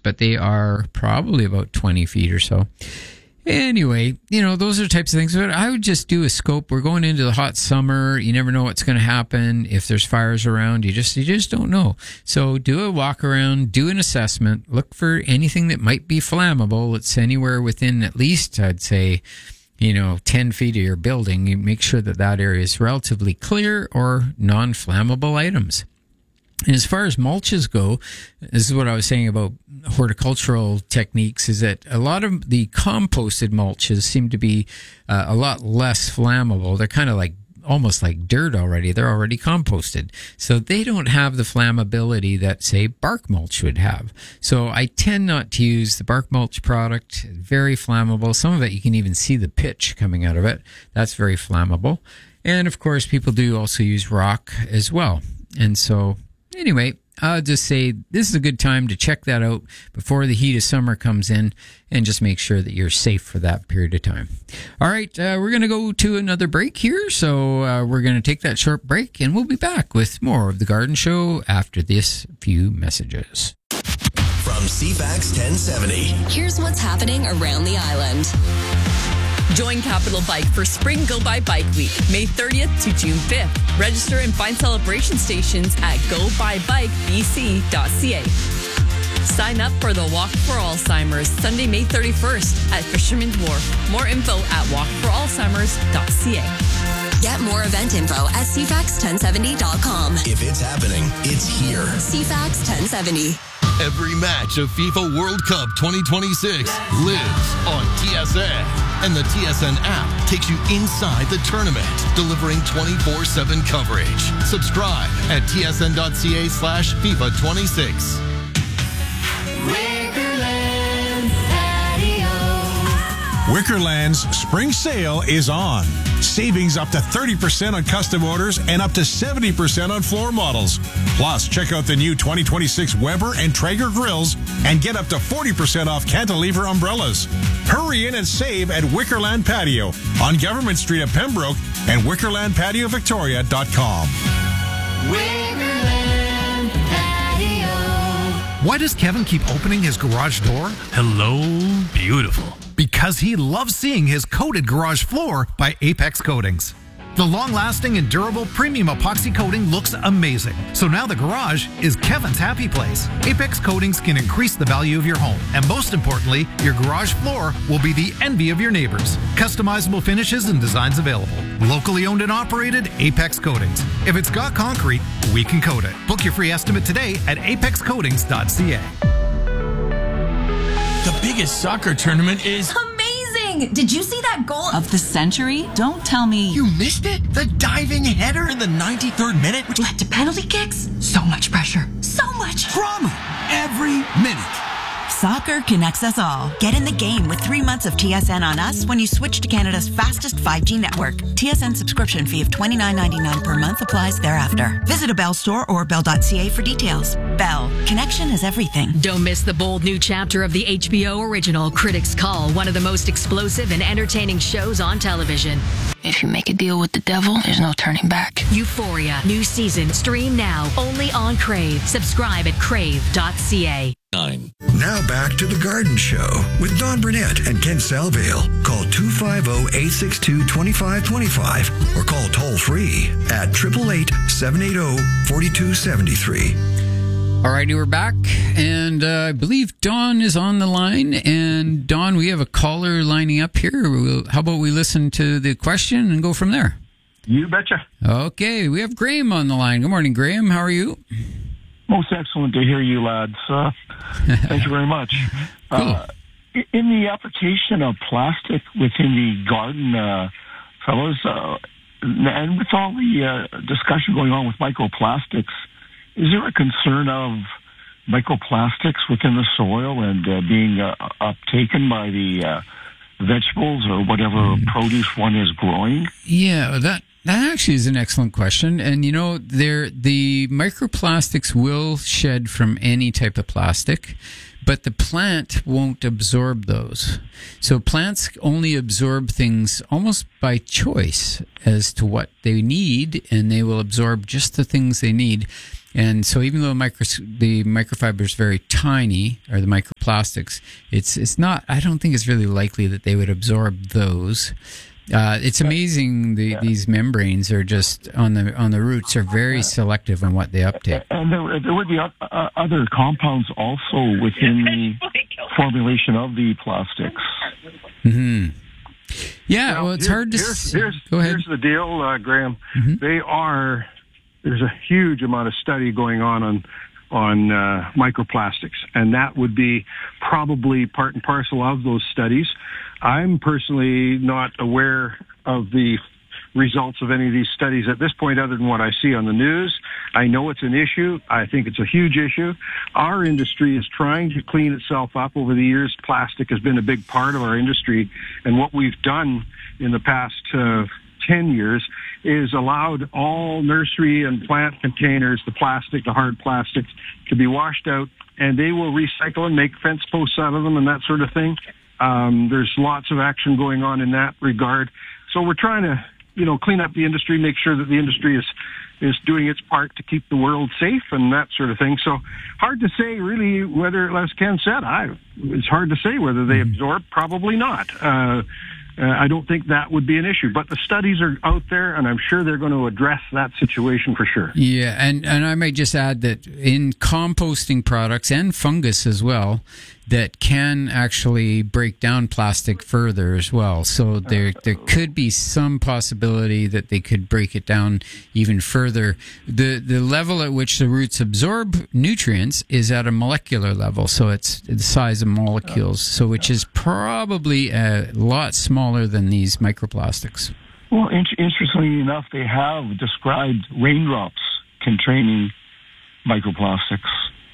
but they are probably about 20 feet or so. Anyway, those are the types of things. But I would just do a scope. We're going into the hot summer. You never know what's going to happen. If there's fires around, you just don't know. So do a walk around, do an assessment, look for anything that might be flammable. It's anywhere within at least, I'd say, 10 feet of your building. You make sure that area is relatively clear or non-flammable items. And as far as mulches go, this is what I was saying about horticultural techniques, is that a lot of the composted mulches seem to be a lot less flammable. They're kind of almost like dirt already. They're already composted. So they don't have the flammability that, say, bark mulch would have. So I tend not to use the bark mulch product. Very flammable. Some of it, you can even see the pitch coming out of it. That's very flammable. And of course, people do also use rock as well. And so anyway, I'll just say this is a good time to check that out before the heat of summer comes in, and just make sure that you're safe for that period of time. All right, we're going to go to another break here. So we're going to take that short break, and we'll be back with more of The Garden Show after this few messages. From CFAX 1070. Here's what's happening around the island. Join Capital Bike for Spring Go By Bike Week, May 30th to June 5th. Register and find celebration stations at gobybikebc.ca. Sign up for the Walk for Alzheimer's, Sunday, May 31st at Fisherman's Wharf. More info at walkforalzheimers.ca. Get more event info at cfax1070.com. If it's happening, it's here. CFAX 1070. Every match of FIFA World Cup 2026 lives on TSN. And the TSN app takes you inside the tournament, delivering 24/7 coverage. Subscribe at tsn.ca/FIFA26. Wickerland's spring sale is on. Savings up to 30% on custom orders and up to 70% on floor models. Plus, check out the new 2026 Weber and Traeger grills and get up to 40% off cantilever umbrellas. Hurry in and save at Wickerland Patio on Government Street at Pembroke and WickerlandPatioVictoria.com. Wickerland Patio. Why does Kevin keep opening his garage door? Hello, beautiful. Because he loves seeing his coated garage floor by Apex Coatings. The long-lasting and durable premium epoxy coating looks amazing. So now the garage is Kevin's happy place. Apex Coatings can increase the value of your home. And most importantly, your garage floor will be the envy of your neighbors. Customizable finishes and designs available. Locally owned and operated, Apex Coatings. If it's got concrete, we can coat it. Book your free estimate today at apexcoatings.ca. The biggest soccer tournament is amazing! Did you see that goal of the century? Don't tell me you missed it. The diving header in the 93rd minute, which led to penalty kicks. So much pressure. So much drama every minute. Soccer connects us all. Get in the game with 3 months of TSN on us when you switch to Canada's fastest 5G network. TSN subscription fee of $29.99 per month applies thereafter. Visit a Bell store or bell.ca for details. Bell. Connection is everything. Don't miss the bold new chapter of the HBO original Critics' Call, one of the most explosive and entertaining shows on television. If you make a deal with the devil, there's no turning back. Euphoria. New season. Stream now. Only on Crave. Subscribe at crave.ca. Now back to The Garden Show with Don Burnett and Ken Salvale. Call 250-862-2525 or call toll free at 888-780-4273. All righty, we're back, and I believe Don is on the line. And Don, we have a caller lining up here. How about we listen to the question and go from there? You betcha. Okay, we have Graham on the line. Good morning, Graham. How are you? Most excellent to hear you, lads. Thank you very much. Cool. In the application of plastic within the garden, fellows, and with all the discussion going on with microplastics, is there a concern of microplastics within the soil and being uptaken by the vegetables or whatever produce one is growing? Yeah, that actually is an excellent question. And, the microplastics will shed from any type of plastic, but the plant won't absorb those. So plants only absorb things almost by choice as to what they need, and they will absorb just the things they need. And so even though the microfiber is very tiny, or the microplastics, it's not, I don't think it's really likely that they would absorb those. It's amazing these membranes are just on the roots are very selective on what they uptake. And there would be other compounds also within the formulation of the plastics. Mm-hmm. Yeah, well, it's hard to. Go ahead. Here's the deal, Graham. Mm-hmm. There's a huge amount of study going on microplastics, and that would be probably part and parcel of those studies. I'm personally not aware of the results of any of these studies at this point other than what I see on the news. I know it's an issue. I think it's a huge issue. Our industry is trying to clean itself up over the years. Plastic has been a big part of our industry, and what we've done in the past 10 years is allowed all nursery and plant containers, the hard plastics, to be washed out, and they will recycle and make fence posts out of them and that sort of thing. There's lots of action going on in that regard. So we're trying to, clean up the industry, make sure that the industry is doing its part to keep the world safe and that sort of thing. So hard to say really whether, as Ken said, it's hard to say whether they absorb. Probably not. I don't think that would be an issue, but the studies are out there, and I'm sure they're going to address that situation for sure. Yeah, and I might just add that in composting products and fungus as well, that can actually break down plastic further as well. So there could be some possibility that they could break it down even further. The level at which the roots absorb nutrients is at a molecular level, so it's the size of molecules, so which is probably a lot smaller than these microplastics. Well, interestingly enough, they have described raindrops containing microplastics.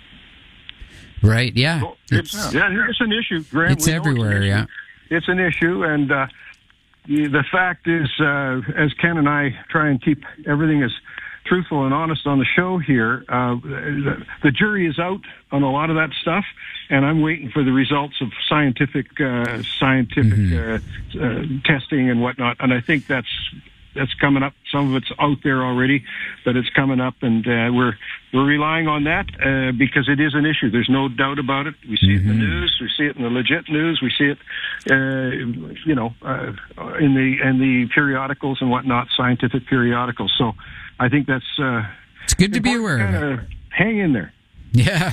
Right, yeah. It's an issue, Grant. It's everywhere, yeah. It's an issue, and the fact is, as Ken and I try and keep everything as truthful and honest on the show here, the jury is out on a lot of that stuff, and I'm waiting for the results of scientific testing and whatnot, and I think that's coming up. Some of it's out there already, but it's coming up, and we're relying on that because it is an issue. There's no doubt about it. We see it in the news. We see it in the legit news. We see it, in the periodicals and whatnot, scientific periodicals. So I think that's it's good to be aware of it. Hang in there. Yeah.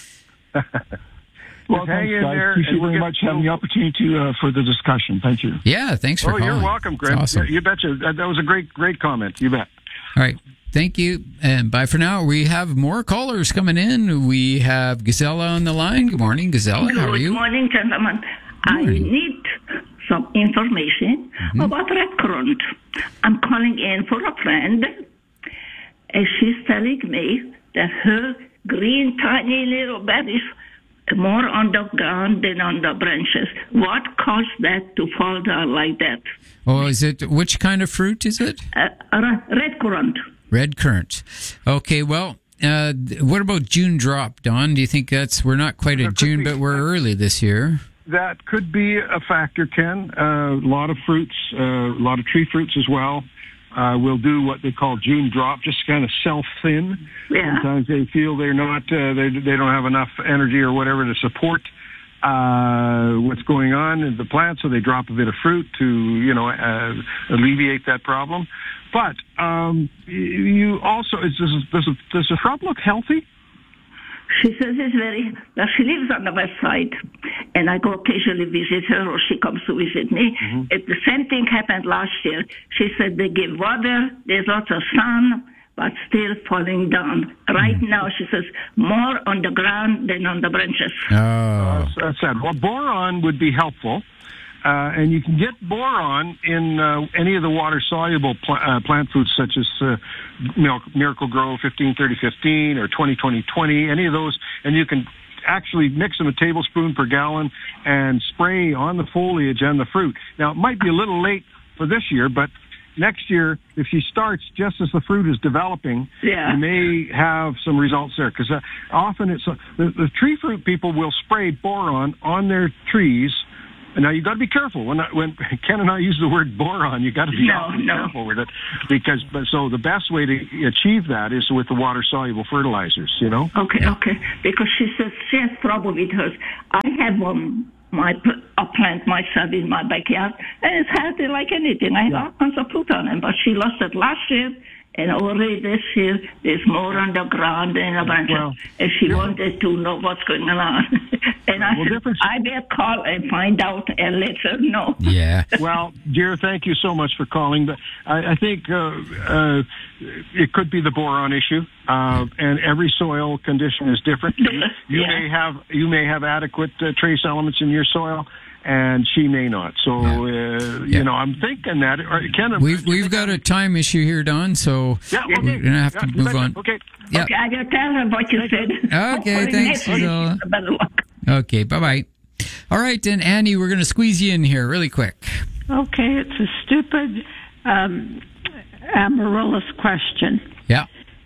Well, thanks, guys. Appreciate very much having the opportunity for the discussion. Thank you. Yeah, thanks for calling. You're welcome, Graham. Awesome. You betcha. That was a great comment. You bet. All right. Thank you. And bye for now. We have more callers coming in. We have Gazella on the line. Good morning, Gazella. How are you? Good morning, gentlemen. I need some information about red currant. I'm calling in for a friend, and she's telling me that her green, tiny little berries more on the ground than on the branches. What caused that to fall down like that? Oh, is it, which kind of fruit is it? Red currant. Red currant. Okay, well, what about June drop, Don? Do you think we're not quite at June, but we're early this year? That could be a factor, Ken. A lot of fruits, a lot of tree fruits as well, will do what they call June drop, just kind of self-thin. Yeah. Sometimes they feel they're not, they don't have enough energy or whatever to support what's going on in the plant, so they drop a bit of fruit to, alleviate that problem. But you also, does the shrub look healthy? She says it's she lives on the west side, and I go occasionally visit her, or she comes to visit me. The same thing happened last year. She said they give water, there's lots of sun, but still falling down. Right now, she says, more on the ground than on the branches. Oh. That's sad. Well, boron would be helpful. And you can get boron in any of the water-soluble plant foods, such as Miracle Grow 15-30-15 or 20-20-20, any of those. And you can actually mix them a tablespoon per gallon and spray on the foliage and the fruit. Now, it might be a little late for this year, but next year, if she starts just as the fruit is developing, you may have some results there. Because often the tree fruit people will spray boron on their trees Now, you got to be careful. When Ken and I use the word boron, you got to be careful with it. So the best way to achieve that is with the water-soluble fertilizers, you know? Okay. Because she says she has trouble with hers. I have a plant myself in my backyard, and it's healthy like anything. I have all kinds of fruit on it, but she lost it last year. And already this year, there's more on the ground and a bunch of, and she wanted to know what's going on. And I said, I will call and find out and let her know. Yeah. Well, dear, thank you so much for calling. But I think it could be the boron issue, and every soil condition is different. You may have adequate trace elements in your soil, and she may not. So, you know, I'm thinking that. Ken, we've got a time issue here, Don, so we're going to have to move on. Okay. Yeah. Okay, I will tell her what you said. Okay, thanks, Gisela. Okay, bye-bye. All right, and Annie, we're going to squeeze you in here really quick. Okay, it's a stupid amaryllis question. Yeah.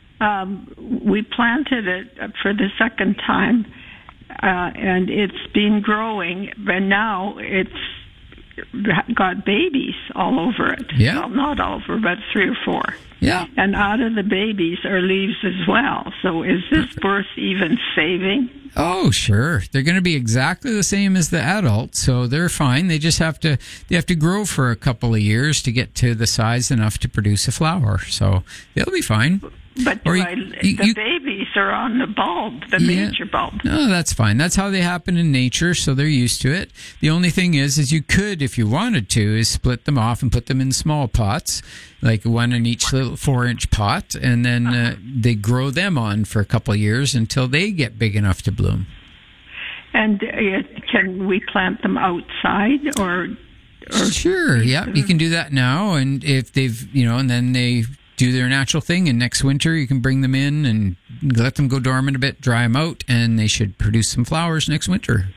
We planted it for the second time, and it's been growing, but now it's got babies all over it. Yeah. Well, not all over, but 3 or 4. Yeah. And out of the babies are leaves as well. So is this worth even saving? Oh, sure. They're going to be exactly the same as the adults, so they're fine. They just have to grow for a couple of years to get to the size enough to produce a flower. So they'll be fine. But the babies are on the bulb, the major bulb. No, that's fine. That's how they happen in nature, so they're used to it. The only thing is you could, if you wanted to, is split them off and put them in small pots, like one in each little 4-inch pot, and then they grow them on for a couple of years until they get big enough to bloom. And can we plant them outside or Sure, yeah, you can do that now, and if they've, and then they do their natural thing, and next winter you can bring them in and let them go dormant a bit, dry them out, and they should produce some flowers next winter.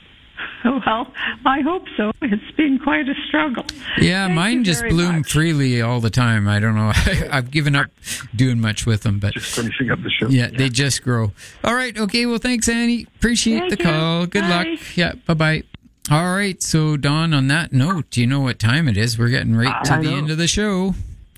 Well, I hope so. It's been quite a struggle. Yeah, mine just bloom freely all the time. I don't know. I've given up doing much with them, but just finishing up the show. Yeah, they just grow. All right. Okay. Well, thanks, Annie. Appreciate the call. Good luck. Yeah. Bye-bye. All right. So, Don, on that note, do you know what time it is? We're getting right to the end of the show.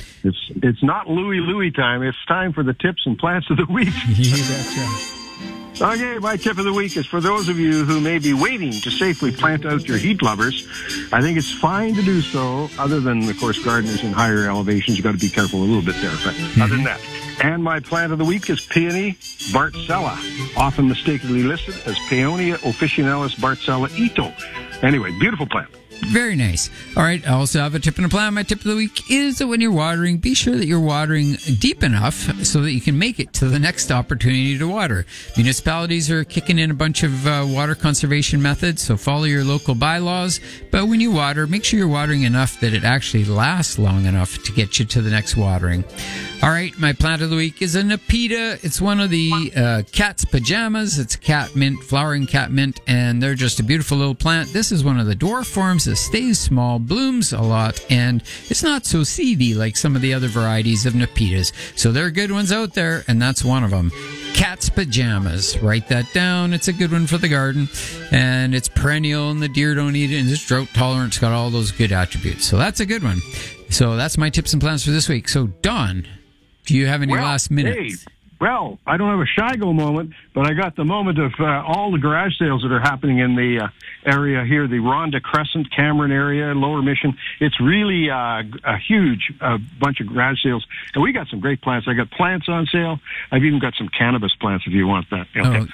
It's not Louie time. It's time for the tips and plants of the week. Yeah, that's right. Okay, my tip of the week is for those of you who may be waiting to safely plant out your heat lovers. I think it's fine to do so, other than, of course, gardeners in higher elevations. You've got to be careful a little bit there, but other than that. And my plant of the week is Peony Bartzella, often mistakenly listed as Paeonia officinalis Bartzella Ito. Anyway, beautiful plant. Very nice. All right. I also have a tip and a plan. My tip of the week is that when you're watering, be sure that you're watering deep enough so that you can make it to the next opportunity to water. Municipalities are kicking in a bunch of water conservation methods, so follow your local bylaws. But when you water, make sure you're watering enough that it actually lasts long enough to get you to the next watering. All right. My plant of the week is a Nepeta. It's one of the cat's pajamas. It's cat mint, flowering cat mint, and they're just a beautiful little plant. This is one of the dwarf forms. Stays small, blooms a lot, and it's not so seedy like some of the other varieties of Nepetas. So there are good ones out there, and that's one of them. Cat's pajamas. Write that down. It's a good one for the garden, and it's perennial, and the deer don't eat it, and it's drought tolerant. It's got all those good attributes. So that's a good one. So that's my tips and plans for this week. So, Don, do you have any last minutes? Well, I don't have a Shigo moment, but I got the moment of all the garage sales that are happening in the area here, the Rhonda Crescent, Cameron area, Lower Mission. It's really a huge bunch of garage sales. And we got some great plants. I got plants on sale. I've even got some cannabis plants if you want that. Okay. Oh,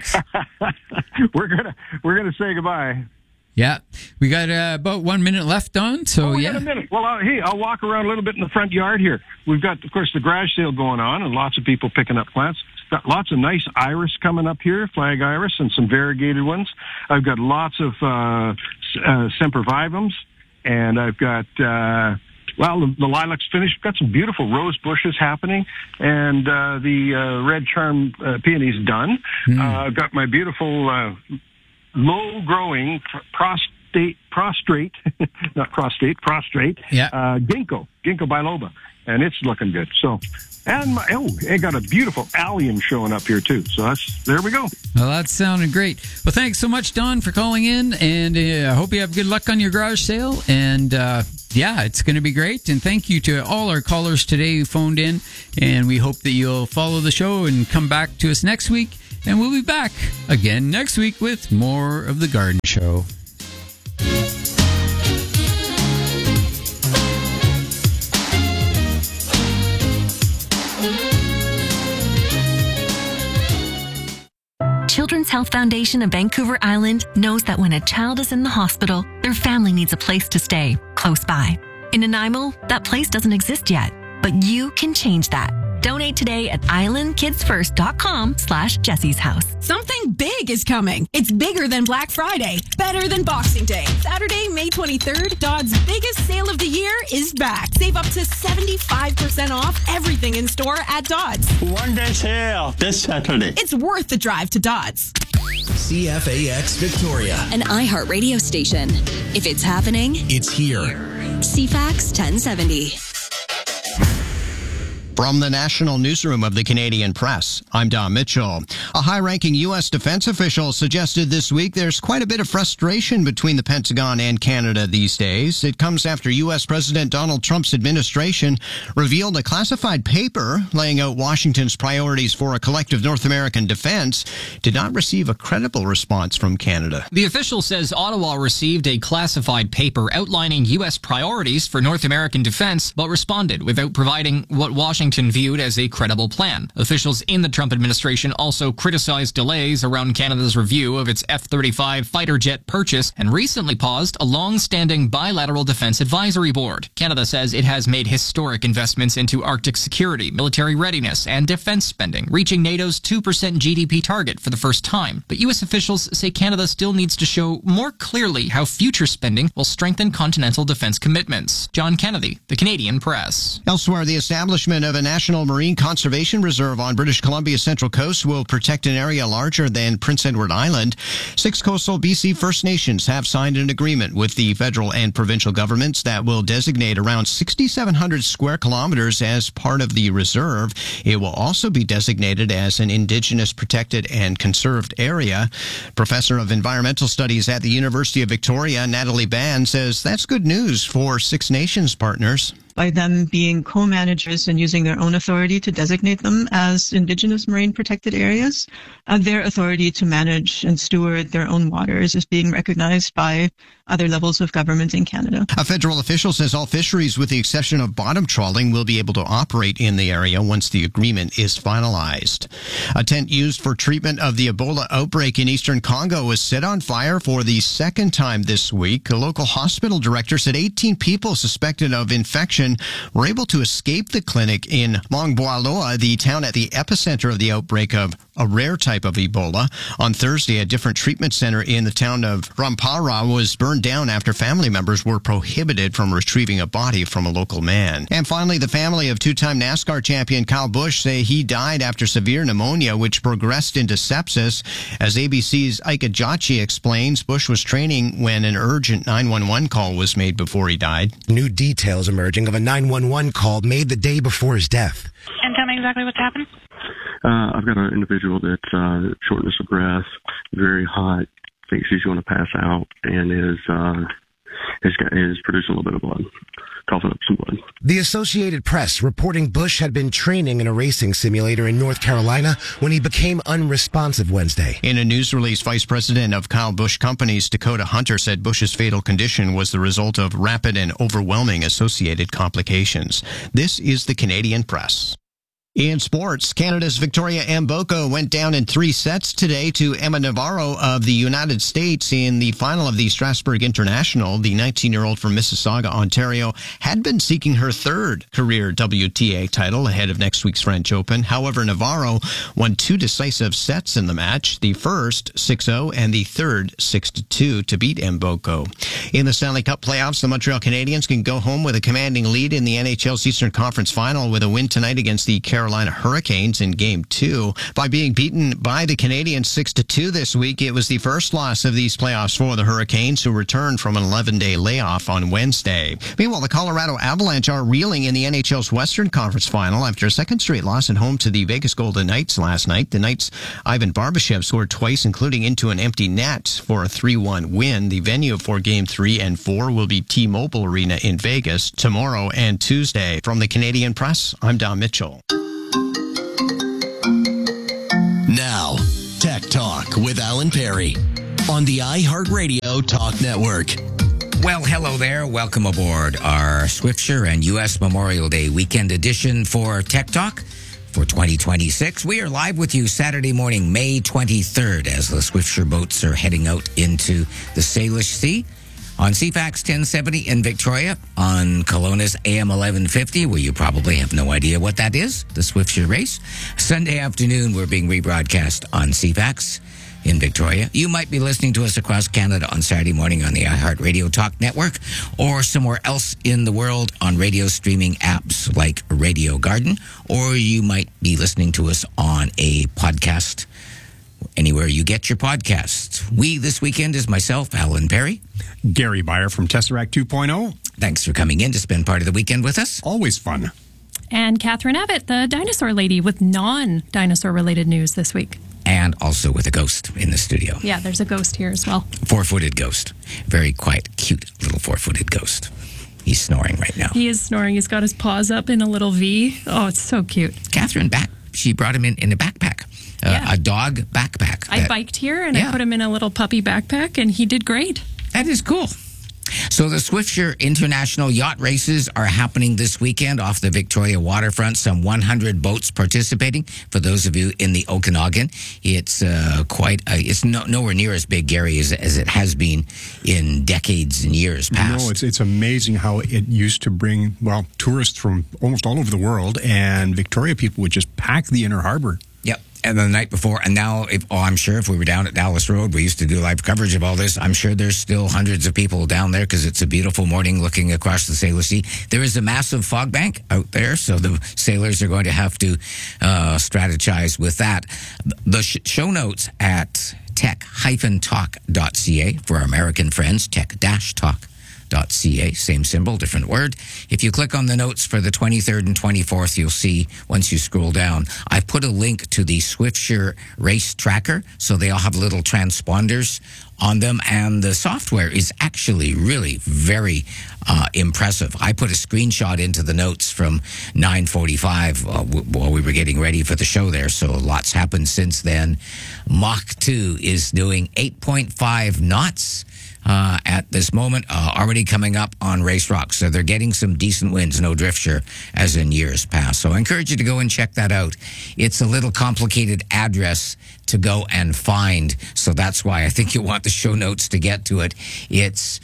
yikes. We're gonna say goodbye. Yeah, we got about 1 minute left, Don. So got a minute. Well, hey, I'll walk around a little bit in the front yard here. We've got, of course, the garage sale going on, and lots of people picking up plants. Got lots of nice iris coming up here, flag iris, and some variegated ones. I've got lots of sempervivums, and I've got the lilacs finished. Got some beautiful rose bushes happening, and the red charm peonies done. I've got my beautiful low-growing prostrate, ginkgo biloba, and it's looking good. So, and it got a beautiful allium showing up here too. So there we go. Well, that's sounding great. Well, thanks so much, Don, for calling in, and I hope you have good luck on your garage sale. And yeah, it's going to be great. And thank you to all our callers today who phoned in, and we hope that you'll follow the show and come back to us next week. And we'll be back again next week with more of The Garden Show. Children's Health Foundation of Vancouver Island knows that when a child is in the hospital, their family needs a place to stay close by. In Nanaimo, that place doesn't exist yet, but you can change that. Donate today at islandkidsfirst.com/Jessie's House. Something big is coming. It's bigger than Black Friday, better than Boxing Day. Saturday, May 23rd, Dodd's biggest sale of the year is back. Save up to 75% off everything in store at Dodd's. One-day sale this Saturday. It's worth the drive to Dodd's. CFAX Victoria, an iHeart radio station. If it's happening, it's here. CFAX 1070. From the National Newsroom of the Canadian Press, I'm Don Mitchell. A high-ranking U.S. defense official suggested this week there's quite a bit of frustration between the Pentagon and Canada these days. It comes after U.S. President Donald Trump's administration revealed a classified paper laying out Washington's priorities for a collective North American defense did not receive a credible response from Canada. The official says Ottawa received a classified paper outlining U.S. priorities for North American defense, but responded without providing what Washington viewed as a credible plan. Officials in the Trump administration also criticized delays around Canada's review of its F-35 fighter jet purchase and recently paused a long-standing bilateral defense advisory board. Canada says it has made historic investments into Arctic security, military readiness, and defense spending, reaching NATO's 2% GDP target for the first time. But U.S. officials say Canada still needs to show more clearly how future spending will strengthen continental defense commitments. John Kennedy, The Canadian Press. Elsewhere, the establishment of a National Marine Conservation Reserve on British Columbia's central coast will protect an area larger than Prince Edward Island. 6 coastal BC First Nations have signed an agreement with the federal and provincial governments that will designate around 6,700 square kilometers as part of the reserve. It will also be designated as an Indigenous protected and conserved area. Professor of Environmental Studies at the University of Victoria, Natalie Ban, says that's good news for Six Nations partners. By them being co-managers and using their own authority to designate them as Indigenous marine protected areas, their authority to manage and steward their own waters is being recognized by other levels of government in Canada. A federal official says all fisheries, with the exception of bottom trawling, will be able to operate in the area once the agreement is finalized. A tent used for treatment of the Ebola outbreak in eastern Congo was set on fire for the second time this week. A local hospital director said 18 people suspected of infection were able to escape the clinic in Mongboaloa, the town at the epicenter of the outbreak of a rare type of Ebola. On Thursday, a different treatment center in the town of Rampara was burned down after family members were prohibited from retrieving a body from a local man. And finally, the family of two-time NASCAR champion Kyle Busch say he died after severe pneumonia, which progressed into sepsis. As ABC's Ike Ajachi explains, Busch was training when an urgent 911 call was made before he died. New details emerging of a 911 call made the day before his death. And tell me exactly what's happened. I've got an individual that's shortness of breath, very hot, thinks he's going to pass out, and is producing a little bit of blood, coughing up some blood. The Associated Press reporting Busch had been training in a racing simulator in North Carolina when he became unresponsive Wednesday. In a news release, Vice President of Kyle Busch Companies, Dakota Hunter, said Busch's fatal condition was the result of rapid and overwhelming associated complications. This is the Canadian Press. In sports, Canada's Victoria Mboko went down in 3 sets today to Emma Navarro of the United States in the final of the Strasbourg International. The 19-year-old from Mississauga, Ontario, had been seeking her 3rd career WTA title ahead of next week's French Open. However, Navarro won 2 decisive sets in the match, the first 6-0 and the third 6-2 to beat Mboko. In the Stanley Cup playoffs, the Montreal Canadiens can go home with a commanding lead in the NHL's Eastern Conference Final with a win tonight against the Carolina Carolina Hurricanes in Game 2 by being beaten by the Canadiens 6-2 this week. It was the first loss of these playoffs for the Hurricanes, who returned from an 11-day layoff on Wednesday. Meanwhile, the Colorado Avalanche are reeling in the NHL's Western Conference Final after a second straight loss at home to the Vegas Golden Knights last night. The Knights' Ivan Barbashev scored twice, including into an empty net for a 3-1 win. The venue for Game 3 and 4 will be T-Mobile Arena in Vegas tomorrow and Tuesday. From the Canadian Press, I'm Don Mitchell. Now, Tech Talk with Alan Perry on the iHeartRadio Talk Network. Well, hello there. Welcome aboard our Swiftsure and U.S. Memorial Day weekend edition for Tech Talk for 2026. We are live with you Saturday morning, May 23rd, as the Swiftsure boats are heading out into the Salish Sea. On CFAX 1070 in Victoria, on Kelowna's AM 1150, where you probably have no idea what that is, the Swiftsure race. Sunday afternoon, we're being rebroadcast on CFAX in Victoria. You might be listening to us across Canada on Saturday morning on the iHeartRadio Talk Network, or somewhere else in the world on radio streaming apps like Radio Garden, or you might be listening to us on a podcast anywhere you get your podcasts. We this weekend is myself, Alan Perry. Gary Beyer from Tesseract 2.0. Thanks for coming in to spend part of the weekend with us. Always fun. And Catherine Abbott, the dinosaur lady, with non-dinosaur related news this week. And also with a ghost in the studio. Yeah, there's a ghost here as well. 4-footed ghost. Very quiet, cute little 4-footed ghost. He's snoring right now. He is snoring. He's got his paws up in a little V. Oh, it's so cute. Catherine, she brought him in a backpack. A dog backpack. I biked here and I put him in a little puppy backpack and he did great. That is cool. So the Swiftsure International Yacht Races are happening this weekend off the Victoria waterfront. Some 100 boats participating. For those of you in the Okanagan, it's it's nowhere near as big, Gary, as it has been in decades and years past. No, it's amazing how it used to bring, tourists from almost all over the world, and Victoria people would just pack the inner harbor. Yep. And the night before, and now, I'm sure if we were down at Dallas Road, we used to do live coverage of all this. I'm sure there's still hundreds of people down there because it's a beautiful morning looking across the Salish Sea. There is a massive fog bank out there, so the sailors are going to have to strategize with that. The show notes at tech-talk.ca for our American friends, tech-talk.ca, same symbol, different word. If you click on the notes for the 23rd and 24th, you'll see, once you scroll down, I've put a link to the Swiftsure race tracker, so they all have little transponders on them, and the software is actually really very impressive. I put a screenshot into the notes from 9:45 while we were getting ready for the show there, so lots happened since then. Mach 2 is doing 8.5 knots. At this moment, already coming up on Race Rock. So they're getting some decent wins, no Driftshire, as in years past. So I encourage you to go and check that out. It's a little complicated address to go and find. So that's why I think you want the show notes to get to it. It's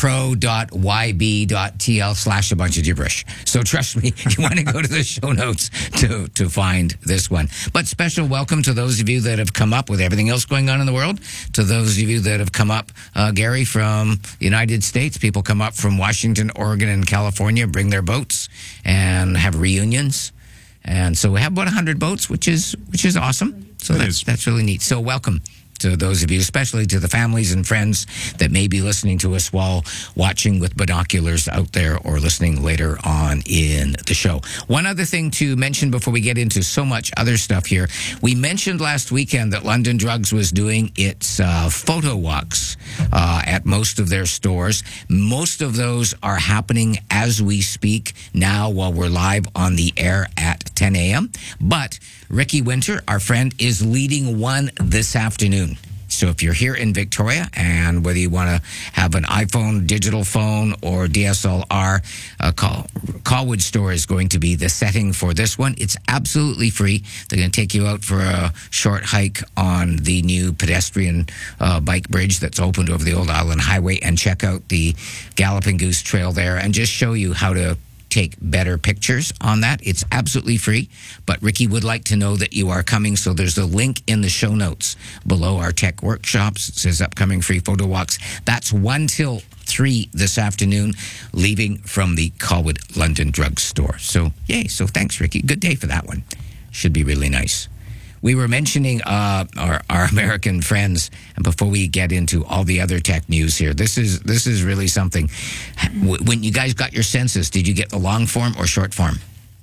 pro.yb.tl/a bunch of gibberish. So trust me, you want to go to the show notes to find this one. But special welcome to those of you that have come up with everything else going on in the world, to those of you that have come up, Gary, from the United States. People come up from Washington, Oregon, and California, bring their boats and have reunions. And so we have about 100 boats, which is awesome. So that's really neat. So welcome to those of you, especially to the families and friends that may be listening to us while watching with binoculars out there or listening later on in the show. One other thing to mention before we get into so much other stuff here. We mentioned last weekend that London Drugs was doing its photo walks at most of their stores. Most of those are happening as we speak now while we're live on the air at 10 a.m. But Ricky Winter, our friend, is leading one this afternoon. So if you're here in Victoria, and whether you want to have an iPhone, digital phone, or DSLR, Colwood Store is going to be the setting for this one. It's absolutely free. They're going to take you out for a short hike on the new pedestrian bike bridge that's opened over the Old Island Highway, and check out the Galloping Goose Trail there, and just show you how to take better pictures on that. It's absolutely free, but Ricky would like to know that you are coming, so there's a link in the show notes below our tech workshops. It says upcoming free photo walks. That's 1 till 3 this afternoon, leaving from the Colwood London Drugstore. So, yay. So thanks, Ricky. Good day for that one. Should be really nice. We were mentioning our American friends, and before we get into all the other tech news here, this is really something. When you guys got your census, did you get the long form or short form?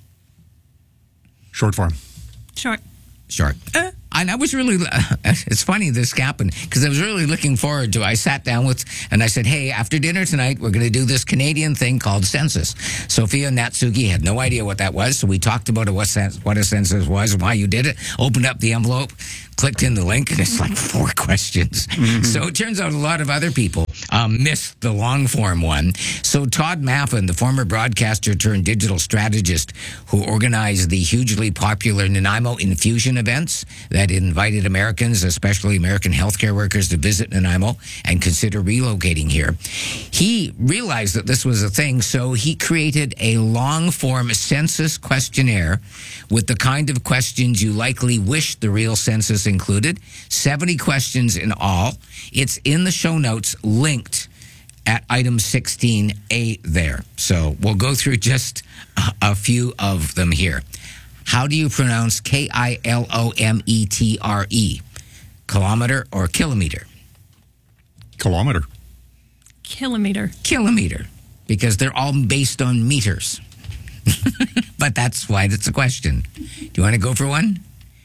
Short form. Short. And I was really, it's funny this happened, because I was really looking forward to it. I sat down and I said, hey, after dinner tonight, we're going to do this Canadian thing called census. Sophia Natsuki had no idea what that was, so we talked about what a census was and why you did it, opened up the envelope, clicked in the link, and it's like 4 questions. Mm-hmm. So it turns out a lot of other people missed the long form one. So Todd Maffin, the former broadcaster turned digital strategist who organized the hugely popular Nanaimo Infusion events that invited Americans, especially American healthcare workers, to visit Nanaimo and consider relocating here. He realized that this was a thing, so he created a long-form census questionnaire with the kind of questions you likely wish the real census included. 70 questions in all. It's in the show notes, linked at item 16A there. So we'll go through just a few of them here. How do you pronounce Kilometre? Kilometer or kilometer? Kilometer. Kilometer. Because they're all based on meters. But that's why it's a question. Do you want to go for one?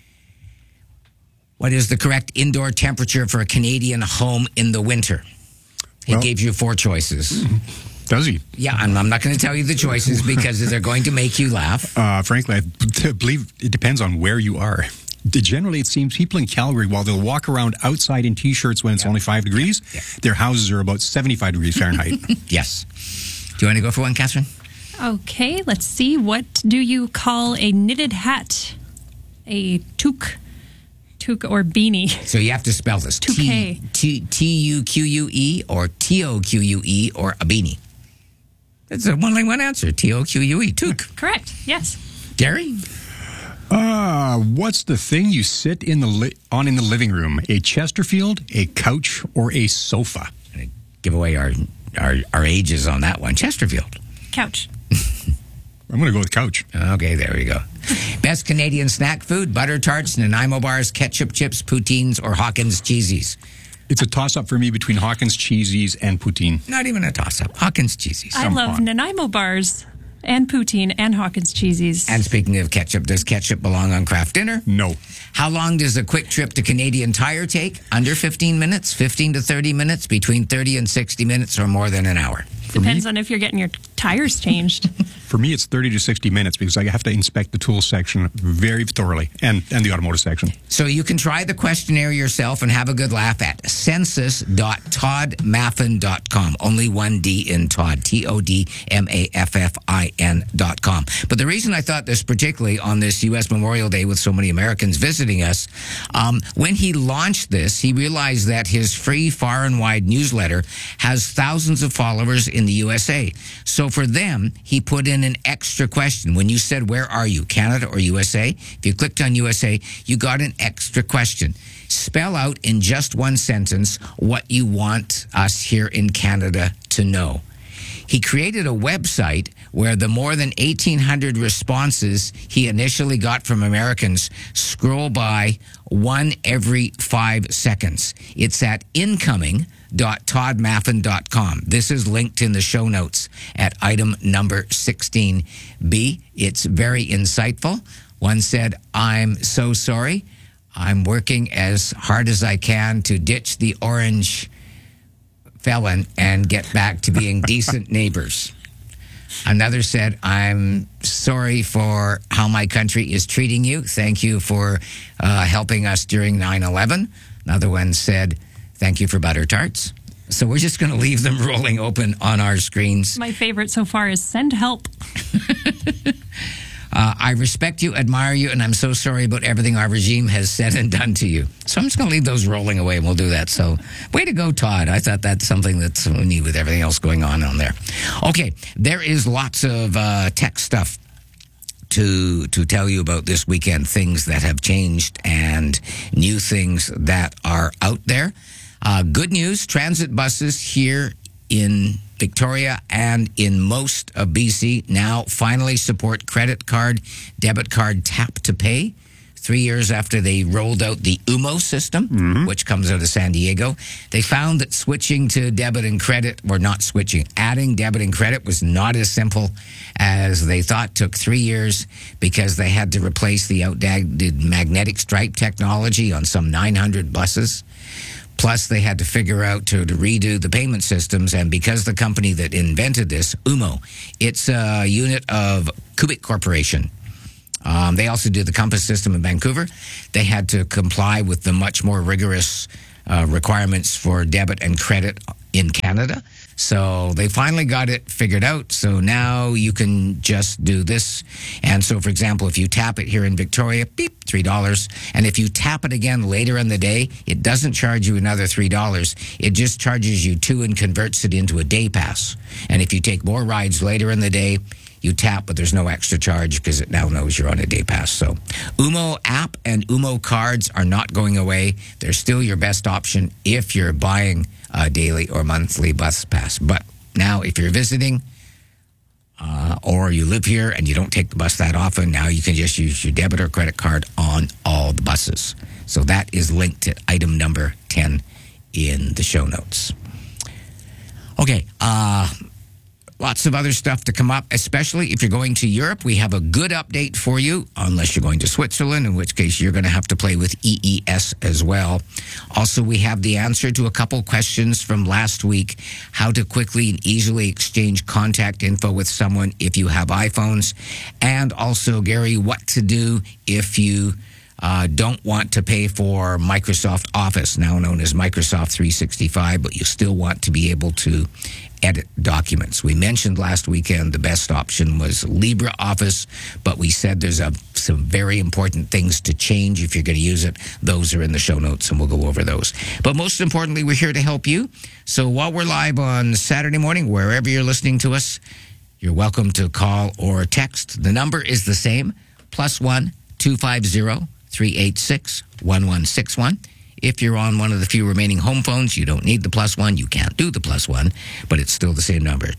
What is the correct indoor temperature for a Canadian home in the winter? He gave you 4 choices. Does he? Yeah, I'm not going to tell you the choices because they're going to make you laugh. Frankly, I believe it depends on where you are. Generally, it seems people in Calgary, while they'll walk around outside in T-shirts when it's only 5 degrees, their houses are about 75 degrees Fahrenheit. Yes. Do you want to go for one, Catherine? Okay, let's see. What do you call a knitted hat? A toque or beanie? So you have to spell this. Toque. T-U-Q-U-E or T-O-Q-U-E or a beanie. That's a one answer. T-O-Q-U-E. Toque. Correct. Yes. Gary? What's the thing you sit in the living room? A Chesterfield, a couch, or a sofa? Give away our ages on that one. Chesterfield. Couch. I'm going to go with couch. Okay, there we go. Best Canadian snack food: butter tarts, Nanaimo bars, ketchup chips, poutines, or Hawkins cheesies. It's a toss-up for me between Hawkins cheesies and poutine. Not even a toss-up. Hawkins cheesies. I love Nanaimo bars and poutine and Hawkins cheesies. And speaking of ketchup, does ketchup belong on craft dinner? No. How long does a quick trip to Canadian Tire take? Under 15 minutes, 15 to 30 minutes, between 30 and 60 minutes, or more than an hour? Depends on if you're getting your tires changed. For me, it's 30 to 60 minutes because I have to inspect the tools section very thoroughly and the automotive section. So you can try the questionnaire yourself and have a good laugh at census.toddmaffin.com. Only one D in Todd, TODMAFFIN.com. But the reason I thought this particularly on this U.S. Memorial Day with so many Americans visiting us, when he launched this, he realized that his free far and wide newsletter has thousands of followers in the USA. So for them, he put in an extra question. When you said, where are you, Canada or USA? If you clicked on USA, you got an extra question. Spell out in just one sentence what you want us here in Canada to know. He created a website where the more than 1,800 responses he initially got from Americans scroll by one every 5 seconds. It's at incoming.toddmaffin.com. This is linked in the show notes at item number 16B. It's very insightful. One said, I'm so sorry. I'm working as hard as I can to ditch the orange felon and get back to being decent neighbors. Another said, I'm sorry for how my country is treating you. Thank you for helping us during 9/11. Another one said, thank you for butter tarts. So we're just going to leave them rolling open on our screens. My favorite so far is send help. I respect you, admire you, and I'm so sorry about everything our regime has said and done to you. So I'm just going to leave those rolling away, and we'll do that. So way to go, Todd. I thought that's something that's neat with everything else going on there. Okay, there is lots of tech stuff to tell you about this weekend, things that have changed and new things that are out there. Good news, transit buses here in Victoria and in most of BC now finally support credit card, debit card tap to pay. 3 years after they rolled out the UMO system, which comes out of San Diego, they found that switching to debit and credit, or not switching, adding debit and credit was not as simple as they thought. Took 3 years because they had to replace the outdated magnetic stripe technology on some 900 buses. Plus, they had to figure out to redo the payment systems. And because the company that invented this, UMO, it's a unit of Cubic Corporation. They also do the Compass system in Vancouver. They had to comply with the much more rigorous requirements for debit and credit in Canada. So they finally got it figured out. So now you can just do this. And so, for example, if you tap it here in Victoria, beep, $3. And if you tap it again later in the day, it doesn't charge you another $3. It just charges you $2 and converts it into a day pass. And if you take more rides later in the day, you tap, but there's no extra charge because it now knows you're on a day pass. So UMO app and UMO cards are not going away. They're still your best option if you're buying a daily or monthly bus pass. But now if you're visiting or you live here and you don't take the bus that often, now you can just use your debit or credit card on all the buses. So that is linked to item number 10 in the show notes. Okay, lots of other stuff to come up, especially if you're going to Europe. We have a good update for you, unless you're going to Switzerland, in which case you're going to have to play with EES as well. Also, we have the answer to a couple questions from last week, how to quickly and easily exchange contact info with someone if you have iPhones. And also, Gary, what to do if you don't want to pay for Microsoft Office, now known as Microsoft 365, but you still want to be able to edit documents. We mentioned last weekend the best option was LibreOffice, but we said there's some very important things to change if you're going to use it. Those are in the show notes, and we'll go over those. But most importantly, we're here to help you. So while we're live on Saturday morning, wherever you're listening to us, you're welcome to call or text. The number is the same, +1 250 386 1161. If you're on one of the few remaining home phones, you don't need the +1. You can't do the +1, but it's still the same number,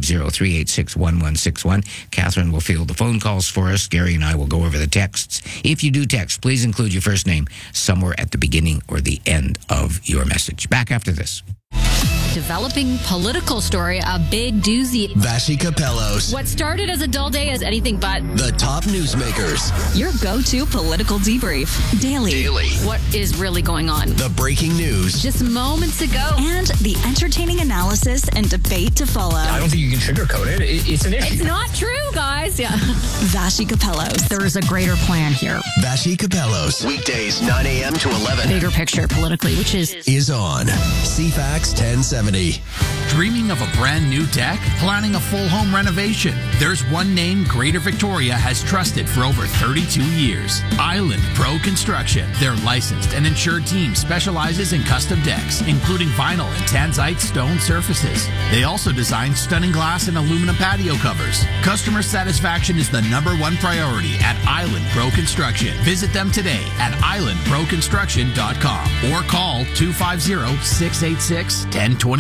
250-386-1161. Catherine will field the phone calls for us. Gary and I will go over the texts. If you do text, please include your first name somewhere at the beginning or the end of your message. Back after this. Developing political story, a big doozy. Vassy Capellos. What started as a dull day is anything but. The top newsmakers. Your go-to political debrief. Daily. What is really going on? The breaking news. Just moments ago. And the entertaining analysis and debate to follow. I don't think you can sugarcoat it. It's an issue. It's not true, guys. Yeah. Vassy Capellos. There is a greater plan here. Vassy Capellos. Weekdays, 9 a.m. to 11. Bigger picture politically, which is on CFAX 1070. Dreaming of a brand new deck? Planning a full home renovation? There's one name Greater Victoria has trusted for over 32 years. Island Pro Construction. Their licensed and insured team specializes in custom decks, including vinyl and tanzite stone surfaces. They also design stunning glass and aluminum patio covers. Customer satisfaction is the #1 priority at Island Pro Construction. Visit them today at islandproconstruction.com or call 250-686-1027.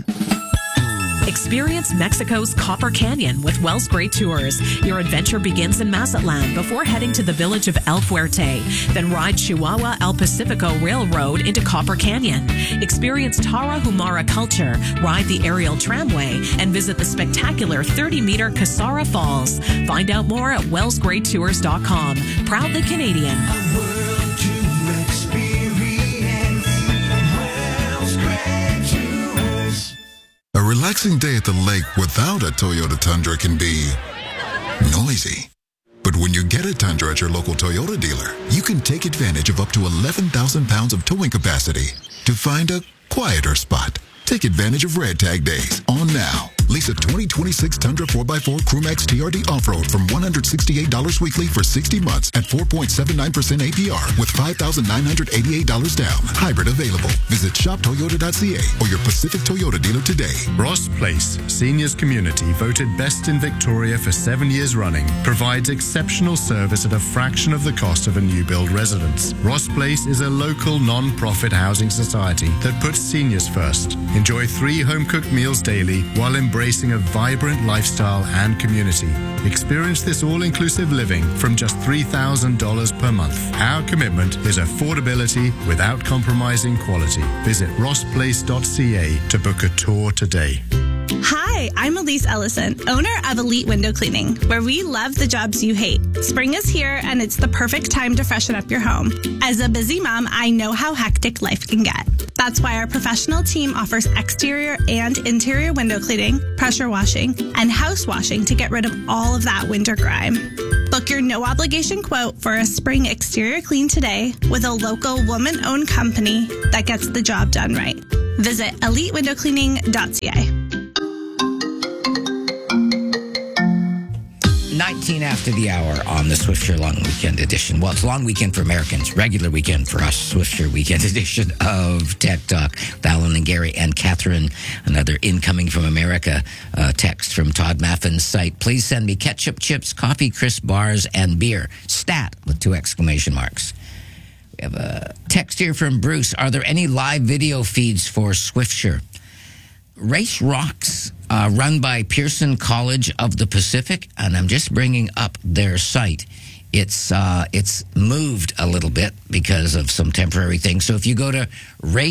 Experience Mexico's Copper Canyon with Wells Great Tours. Your adventure begins in Mazatlan before heading to the village of El Fuerte. Then ride Chihuahua El Pacifico Railroad into Copper Canyon. Experience Tarahumara culture, ride the aerial tramway, and visit the spectacular 30-meter Casara Falls. Find out more at wellsgreattours.com. Proudly Canadian. A relaxing day at the lake without a Toyota Tundra can be noisy. But when you get a Tundra at your local Toyota dealer, you can take advantage of up to 11,000 pounds of towing capacity to find a quieter spot. Take advantage of Red Tag Days on now. Lease a 2026 Tundra 4x4 Crewmax TRD Off-Road from $168 weekly for 60 months at 4.79% APR with $5,988 down. Hybrid available. Visit shoptoyota.ca or your Pacific Toyota dealer today. Ross Place, Seniors Community, voted best in Victoria for 7 years running, provides exceptional service at a fraction of the cost of a new build residence. Ross Place is a local non-profit housing society that puts seniors first. Enjoy 3 home-cooked meals daily while embracing a vibrant lifestyle and community. Experience this all-inclusive living from just $3,000 per month. Our commitment is affordability without compromising quality. Visit rossplace.ca to book a tour today. Hi, I'm Elise Ellison, owner of Elite Window Cleaning, where we love the jobs you hate. Spring is here, and it's the perfect time to freshen up your home. As a busy mom, I know how hectic life can get. That's why our professional team offers exterior and interior window cleaning, pressure washing, and house washing to get rid of all of that winter grime. Book your no-obligation quote for a spring exterior clean today with a local woman-owned company that gets the job done right. Visit elitewindowcleaning.ca. 19 after the hour on the Swiftsure Long Weekend Edition. Well, it's a long weekend for Americans, regular weekend for us, Swiftsure Weekend Edition of Tech Talk with Alan and Gary and Catherine. Another incoming from America text from Todd Maffin's site. Please send me ketchup, chips, coffee, crisp bars, and beer. Stat with 2 exclamation marks. We have a text here from Bruce. Are there any live video feeds for Swiftsure? Race Rocks, run by Pearson College of the Pacific, and I'm just bringing up their site. It's moved a little bit because of some temporary things. So if you go to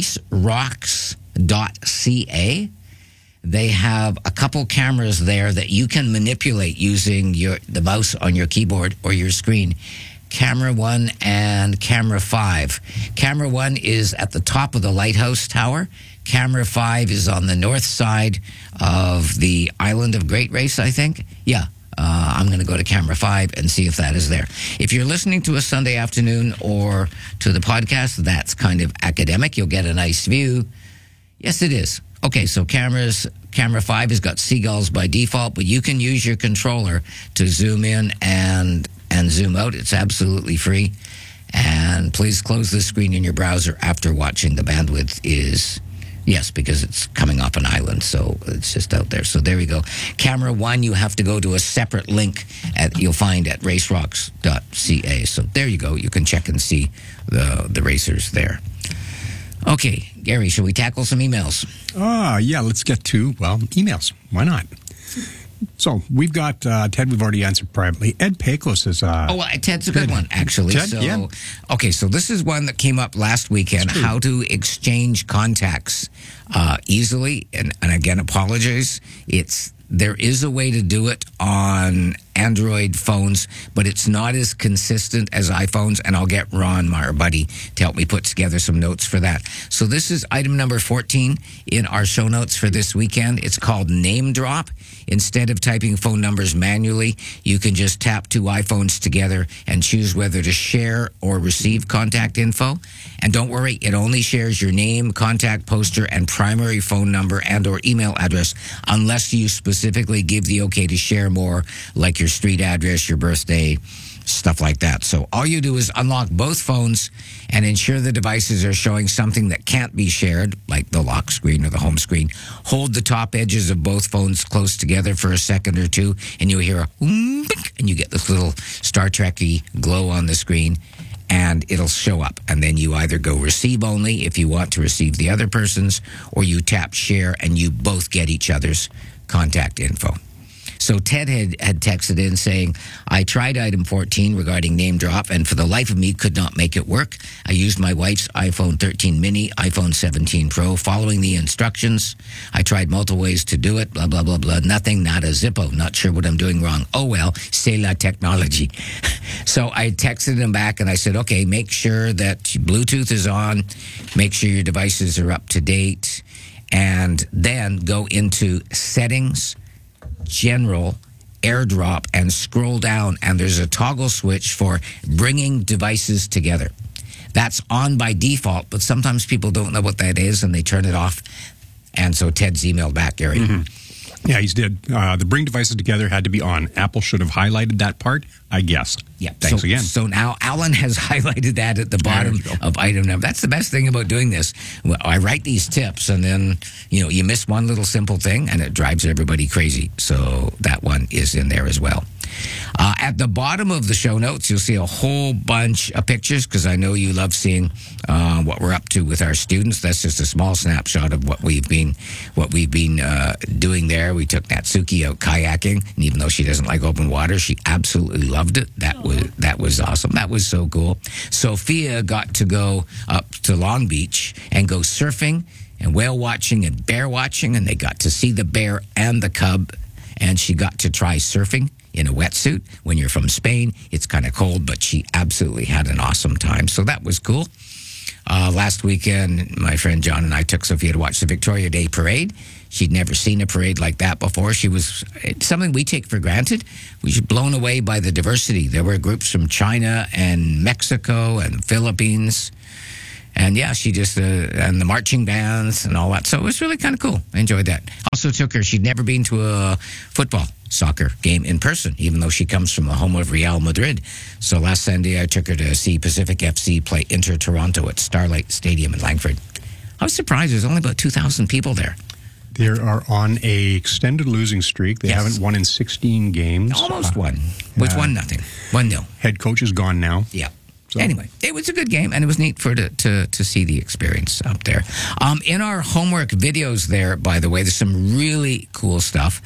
racerocks.ca, they have a couple cameras there that you can manipulate using the mouse on your keyboard or your screen. Camera 1 and Camera 5. Camera 1 is at the top of the lighthouse tower. Camera 5 is on the north side of the Island of Great Race, I think. Yeah, I'm going to go to Camera 5 and see if that is there. If you're listening to a Sunday afternoon or to the podcast, that's kind of academic. You'll get a nice view. Yes, it is. Okay, so Camera 5 has got seagulls by default, but you can use your controller to zoom in and zoom out. It's absolutely free. And please close the screen in your browser after watching. The bandwidth is... Yes, because it's coming off an island, so it's just out there. So there we go. Camera 1, you have to go to a separate link you'll find at racerocks.ca. So there you go. You can check and see the racers there. Okay, Gary, shall we tackle some emails? Yeah, let's get to, emails. Why not? So we've got Ted. We've already answered privately. Ed Pecos is. Ted's a good one, actually. Ted, yeah. Okay, so this is one that came up last weekend. How to exchange contacts easily, and again, apologize. There is a way to do it on Android phones, but it's not as consistent as iPhones, and I'll get Ron, our buddy, to help me put together some notes for that. So this is item number 14 in our show notes for this weekend. It's called Name Drop. Instead of typing phone numbers manually, you can just tap 2 iPhones together and choose whether to share or receive contact info. And don't worry, it only shares your name, contact poster, and primary phone number and or email address unless you specifically give the okay to share more, like your street address, your birthday, stuff like that. So all you do is unlock both phones and ensure the devices are showing something that can't be shared, like the lock screen or the home screen. Hold the top edges of both phones close together for a second or two, and you'll hear a bink, and you get this little Star Trek-y glow on the screen, and it'll show up. And then you either go receive only if you want to receive the other person's, or you tap share and you both get each other's contact info. So Ted had texted in saying, I tried item 14 regarding name drop, and for the life of me could not make it work. I used my wife's iPhone 13 mini, iPhone 17 Pro, following the instructions. I tried multiple ways to do it, blah, blah, blah, blah. Nothing, not a Zippo. Not sure what I'm doing wrong. Oh, well, c'est la technology. So I texted him back, and I said, okay, make sure that Bluetooth is on. Make sure your devices are up to date. And then go into Settings, General, AirDrop, and scroll down, and there's a toggle switch for bringing devices together. That's on by default, but sometimes people don't know what that is and they turn it off. And so Ted's emailed back, Gary. Yeah, he did. The bring devices together had to be on. Apple should have highlighted that part, I guess. Yeah. Thanks again. So now Alan has highlighted that at the bottom of item number. That's the best thing about doing this. Well, I write these tips, and then, you miss one little simple thing, and it drives everybody crazy. So that one is in there as well. At the bottom of the show notes, you'll see a whole bunch of pictures, because I know you love seeing what we're up to with our students. That's just a small snapshot of what we've been doing there. We took Natsuki out kayaking, and even though she doesn't like open water, she absolutely loved it. That was awesome. That was so cool. Sophia got to go up to Long Beach and go surfing and whale watching and bear watching, and they got to see the bear and the cub, and she got to try surfing in a wetsuit. When you're from Spain, it's kind of cold, but she absolutely had an awesome time. So that was cool. Last weekend, my friend John and I took Sophia to watch the Victoria Day Parade. She'd never seen a parade like that before. It's something we take for granted. We were blown away by the diversity. There were groups from China and Mexico and Philippines. And yeah, she just, and the marching bands and all that. So it was really kind of cool. I enjoyed that. Also took her, she'd never been to a soccer game in person, even though she comes from the home of Real Madrid. So last Sunday, I took her to see Pacific FC play Inter Toronto at Starlight Stadium in Langford. I was surprised there's only about 2,000 people there. They are on a extended losing streak. They haven't won in 16 games. Almost won. With 1-0. 1-0. Head coach is gone now. Yeah. So. Anyway, it was a good game, and it was neat to see the experience up there. In our homework videos there, by the way, there's some really cool stuff,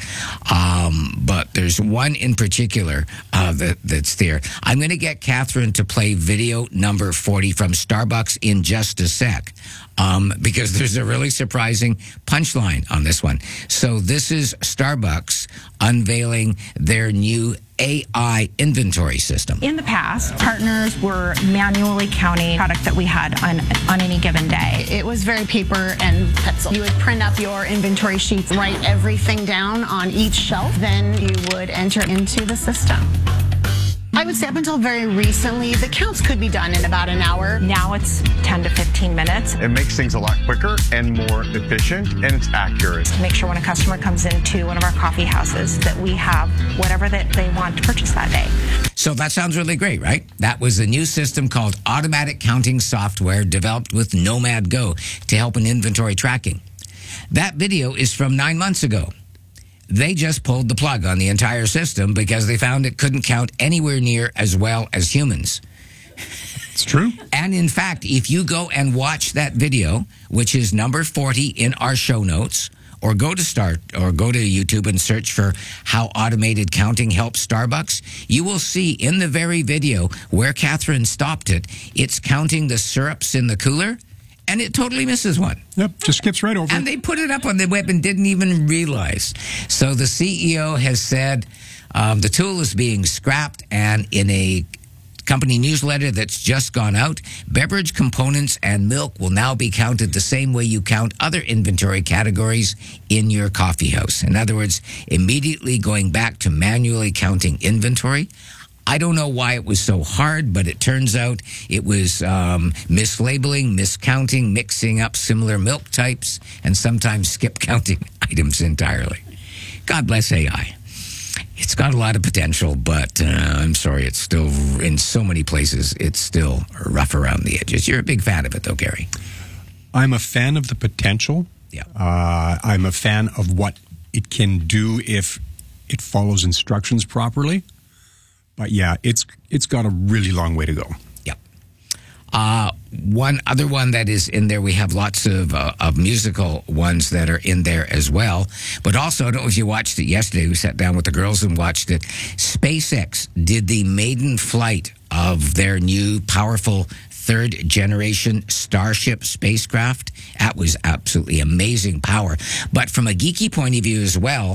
but there's one in particular that's there. I'm going to get Catherine to play video number 40 from Starbucks in just a sec, because there's a really surprising punchline on this one. So this is Starbucks unveiling their new AI inventory system. In the past, partners were manually counting product that we had on any given day. It was very paper and pencil. You would print up your inventory sheets, write everything down on each shelf, then you would enter into the system. I would say up until very recently, the counts could be done in about an hour. Now it's 10 to 15 minutes. It makes things a lot quicker and more efficient, and it's accurate. To make sure when a customer comes into one of our coffee houses that we have whatever that they want to purchase that day. So that sounds really great, right? That was a new system called Automatic Counting Software developed with Nomad Go to help in inventory tracking. That video is from 9 months ago. They just pulled the plug on the entire system because they found it couldn't count anywhere near as well as humans. It's true. And in fact, if you go and watch that video, which is number 40 in our show notes, or go to YouTube and search for how automated counting helps Starbucks, you will see in the very video where Catherine stopped it, it's counting the syrups in the cooler, and it totally misses one. Yep, just skips right over. And they put it up on the web and didn't even realize. So the CEO has said the tool is being scrapped, and in a company newsletter that's just gone out, beverage components and milk will now be counted the same way you count other inventory categories in your coffee house. In other words, immediately going back to manually counting inventory. I don't know why it was so hard, but it turns out it was mislabeling, miscounting, mixing up similar milk types, and sometimes skip counting items entirely. God bless AI. It's got a lot of potential, but I'm sorry, it's still, in so many places, it's still rough around the edges. You're a big fan of it, though, Gary. I'm a fan of the potential. Yeah. I'm a fan of what it can do if it follows instructions properly. But yeah, it's got a really long way to go. Yep. One other one that is in there, we have lots of musical ones that are in there as well. But also, I don't know if you watched it yesterday. We sat down with the girls and watched it. SpaceX did the maiden flight of their new powerful third-generation Starship spacecraft. That was absolutely amazing power. But from a geeky point of view as well,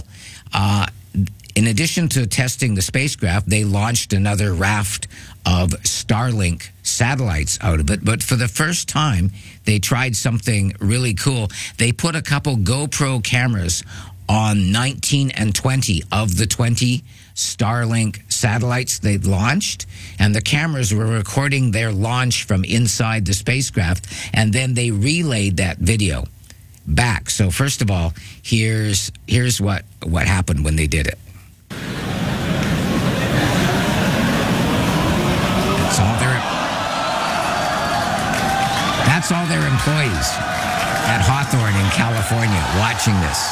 in addition to testing the spacecraft, they launched another raft of Starlink satellites out of it. But for the first time, they tried something really cool. They put a couple GoPro cameras on 19 and 20 of the 20 Starlink satellites they'd launched, and the cameras were recording their launch from inside the spacecraft, and then they relayed that video back. So first of all, here's what happened when they did it. That's all their employees at Hawthorne in California watching this.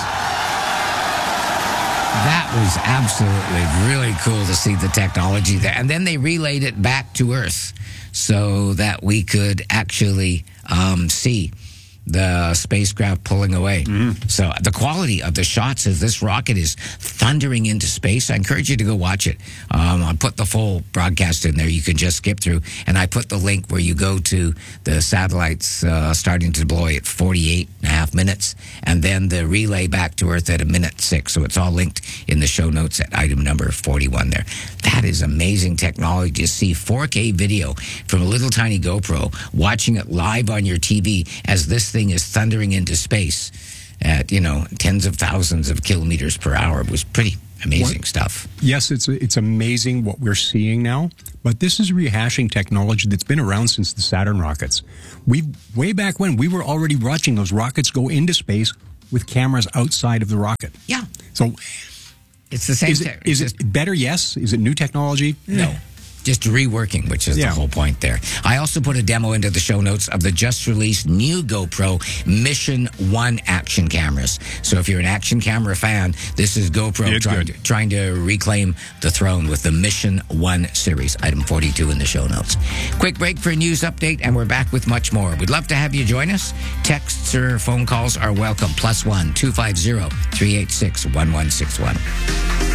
That was absolutely really cool to see the technology there. And then they relayed it back to Earth so that we could actually see the spacecraft pulling away. So the quality of the shots as this rocket is thundering into space, I encourage you to go watch it. I put the full broadcast in there. You can just skip through. And I put the link where you go to the satellites starting to deploy at 48 and a half minutes, and then the relay back to Earth at 1:06. So it's all linked in the show notes at item number 41 there. That is amazing technology to see 4K video from a little tiny GoPro, watching it live on your TV as this thing is thundering into space at, tens of thousands of kilometers per hour. It was pretty amazing stuff. Yes, it's amazing what we're seeing now, but this is rehashing technology that's been around since the Saturn rockets. Way back when, we were already watching those rockets go into space with cameras outside of the rocket. Yeah. So it's the same. Is it better? Yes. Is it new technology? No. Just reworking, which is the whole point there. I also put a demo into the show notes of the just released new GoPro Mission 1 action cameras. So if you're an action camera fan, this is GoPro trying to reclaim the throne with the Mission 1 series. Item 42 in the show notes. Quick break for a news update, and we're back with much more. We'd love to have you join us. Texts or phone calls are welcome. +1 250 386 1161.